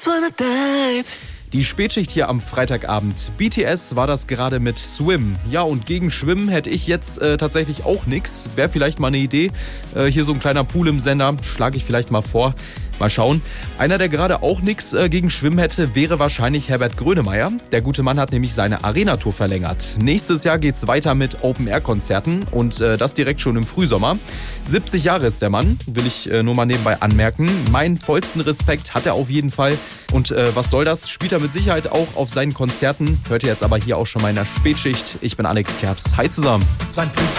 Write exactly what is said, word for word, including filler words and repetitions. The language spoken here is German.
just wanna dive. Die Spätschicht hier am Freitagabend. B T S war das gerade mit Swim. Ja, und gegen Schwimmen hätte ich jetzt äh, tatsächlich auch nix. Wäre vielleicht mal eine Idee. Äh, hier so ein kleiner Pool im Sender. Schlage ich vielleicht mal vor. Mal schauen. Einer, der gerade auch nix äh, gegen Schwimmen hätte, wäre wahrscheinlich Herbert Grönemeyer. Der gute Mann hat nämlich seine Arena-Tour verlängert. Nächstes Jahr geht's weiter mit Open-Air-Konzerten und äh, das direkt schon im Frühsommer. siebzig Jahre ist der Mann, will ich äh, nur mal nebenbei anmerken. Meinen vollsten Respekt hat er auf jeden Fall. Und äh, was soll das? Spielt er mit Sicherheit auch auf seinen Konzerten. Hört ihr jetzt aber hier auch schon mal in der Spätschicht. Ich bin Alex Kerbs. Hi zusammen. Sein